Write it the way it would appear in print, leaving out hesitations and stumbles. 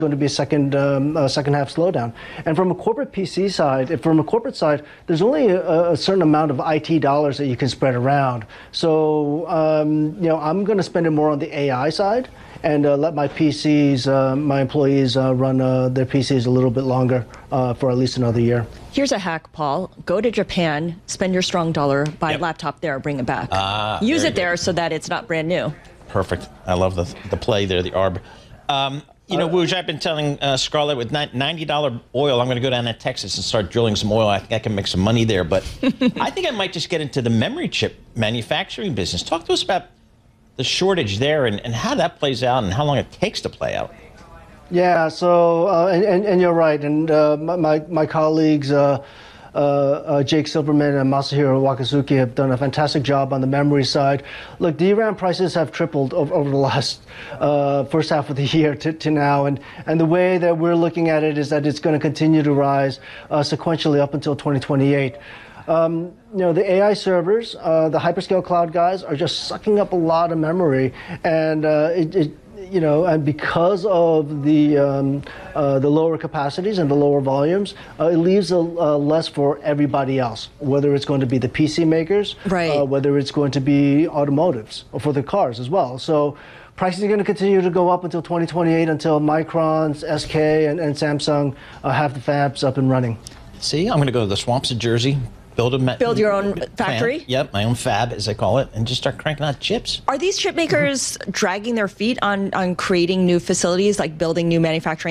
going to be a second half slowdown. And from a corporate PC side, from a corporate side, there's only a certain amount of IT dollars that you can spread around. So, I'm going to spend it more on the AI side and let my PCs, my employees run their PCs a little bit longer for at least another year. Here's a hack, Paul. Go to Japan, spend your strong dollar, buy a laptop there, bring it back. Use it there so that it's not brand new. Perfect. I love the play there, the arb. Woosh, I've been telling Scarlett with $90 oil, I'm going to go down to Texas and start drilling some oil. I think I can make some money there. But I think I might just get into the memory chip manufacturing business. Talk to us about the shortage there and how that plays out and how long it takes to play out. Yeah, so, and you're right. And my colleagues, Jake Silverman and Masahiro Wakasuki have done a fantastic job on the memory side. Look, DRAM prices have tripled over the last first half of the year to now, and the way that we're looking at it is that it's going to continue to rise sequentially up until 2028. The AI servers, the hyperscale cloud guys are just sucking up a lot of memory, and and because of the lower capacities and the lower volumes, it leaves less for everybody else, whether it's going to be the PC makers, whether it's going to be automotives, or for the cars as well. So prices are going to continue to go up until 2028 until Micron, SK, and Samsung have the fabs up and running. See, I'm going to go to the swamps of Jersey. Build your own factory? Plant. Yep, my own fab, as I call it, and just start cranking out chips. Are these chip makers dragging their feet on creating new facilities, like building new manufacturing